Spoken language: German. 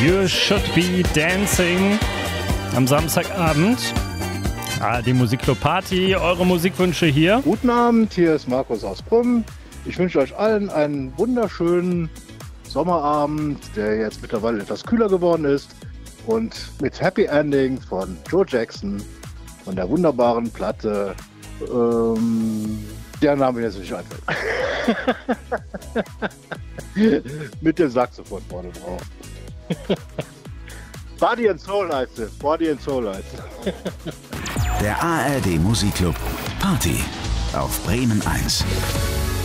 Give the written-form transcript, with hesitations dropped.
You Should Be Dancing am Samstagabend. Die Musikclub Party, eure Musikwünsche hier. Guten Abend, hier ist Markus aus Brünn. Ich wünsche euch allen einen wunderschönen Sommerabend, der jetzt mittlerweile etwas kühler geworden ist. Und mit Happy Ending von Joe Jackson, von der wunderbaren Platte, der Name mir jetzt nicht einfällt. Mit dem Saxophon vorne drauf. Body and Soul heißt es. Body and Soul heißt es. Der ARD Musikclub Party auf Bremen 1.